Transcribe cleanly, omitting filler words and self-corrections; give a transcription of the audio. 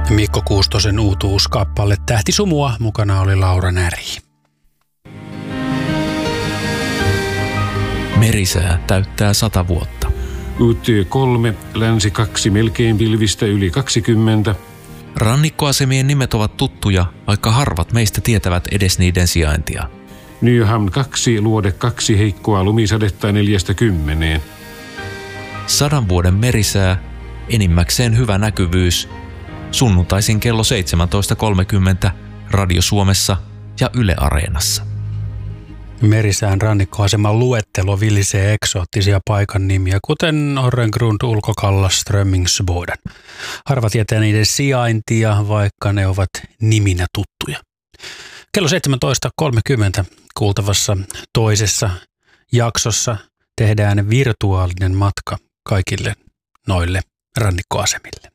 Mikko Kuustosen uutuuskappale Tähti sumua, mukana oli Laura Näri. Merisää täyttää 100 vuotta. UT3, länsi 2, melkein pilvistä yli 20. Rannikkoasemien nimet ovat tuttuja, vaikka harvat meistä tietävät edes niiden sijaintia. Nyham 2, luode 2, heikkoa lumisadetta 4–10. 100 vuoden merisää, enimmäkseen hyvä näkyvyys. Sunnuntaisin kello 17.30 Radio Suomessa ja Yle Areenassa. Merisään rannikkoaseman luettelo vilisee eksoottisia paikan nimiä, kuten Orrengrund, Ulkokalla, Strömmingsboden. Harva tietää niiden sijaintia, vaikka ne ovat niminä tuttuja. Kello 17.30 kuultavassa toisessa jaksossa tehdään virtuaalinen matka kaikille noille rannikkoasemille.